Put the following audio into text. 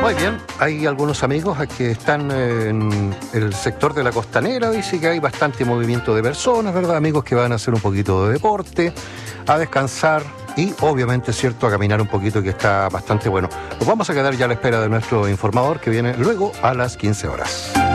Muy bien, hay algunos amigos que están en el sector de la costanera, dice que hay bastante movimiento de personas, ¿verdad? Amigos que van a hacer un poquito de deporte, a descansar y obviamente, cierto, a caminar un poquito, que está bastante bueno. Nos vamos a quedar ya a la espera de nuestro informador que viene luego a las 15 horas.